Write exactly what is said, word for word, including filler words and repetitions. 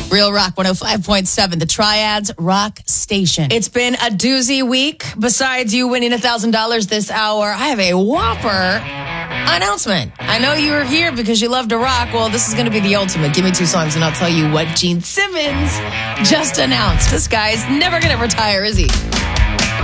Real Rock one oh five point seven, the Triads Rock Station. It's been a doozy week. Besides you winning one thousand dollars this hour, I have a whopper announcement. I know you were here because you love to rock. Well, this is going to be the ultimate. Give me two songs and I'll tell you what Gene Simmons just announced. This guy's never going to retire, is he?